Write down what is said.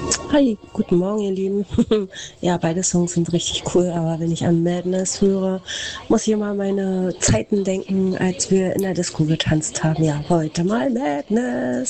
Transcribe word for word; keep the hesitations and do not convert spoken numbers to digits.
Hi, guten Morgen, ihr Lieben. Ja, beide Songs sind richtig cool, aber wenn ich an Madness höre, muss ich immer an meine Zeiten denken, als wir in der Disco getanzt haben. Ja, heute mal Madness.